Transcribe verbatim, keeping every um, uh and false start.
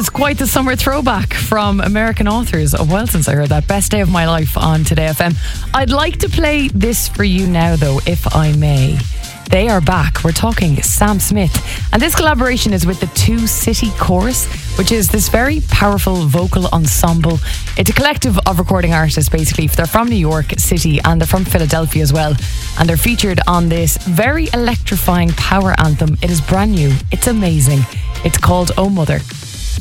is quite the summer throwback from American authors. A while since I heard that. Best Day of My Life on Today F M. I'd like to play this for you now, though, if I may. They are back. We're talking Sam Smith. And this collaboration is with the Two City Chorus, which is this very powerful vocal ensemble. It's a collective of recording artists, basically. They're from New York City and they're from Philadelphia as well. And they're featured on this very electrifying power anthem. It is brand new. It's amazing. It's called Oh Mother.